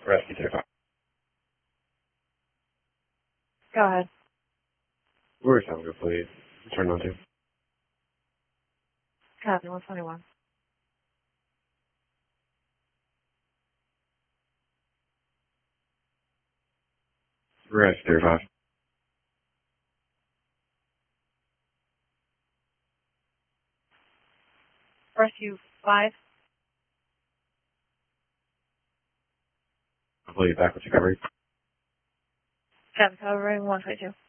Rescue 35. Go ahead. Where's Hunger, please? Turn on to. Copy, 121. Rescue 35. Rescue 5. I'll pull you back with recovery. Copy, covering 122.